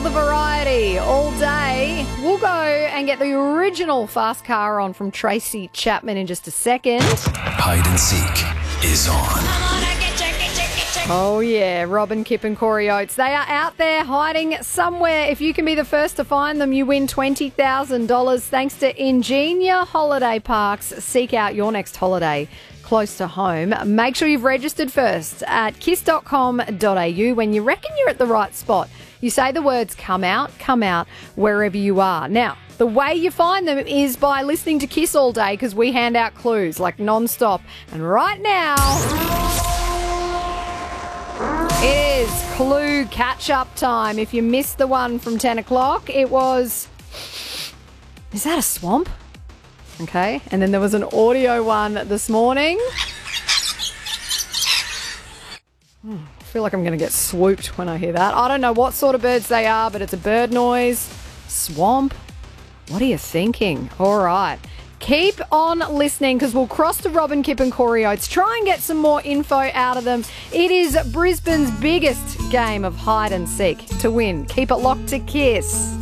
The variety all day. We'll go and get the original Fast Car on from Tracy Chapman in just a second. Hide and Seek is on. Oh yeah, Robin, Kip and Corey Oates. They are out there hiding somewhere. If you can be the first to find them, you win $20,000 thanks to Ingenia Holiday Parks. Seek out your next holiday close to home. Make sure you've registered first at kiss.com.au. When you reckon you're at the right spot, you say the words come out, wherever you are. Now, the way you find them is by listening to Kiss all day, because we hand out clues like non-stop. And right now, it is clue catch-up time. If you missed the one from 10 o'clock, it was... Is that a swamp? Okay, and then there was an audio one this morning. I feel like I'm going to get swooped when I hear that. I don't know what sort of birds they are, but it's a bird noise. Swamp? What are you thinking? All right. Keep on listening because we'll cross to Robin, Kip and Corey Oates. Try and get some more info out of them. It is Brisbane's biggest game of hide and seek to win. Keep it locked to Kiss.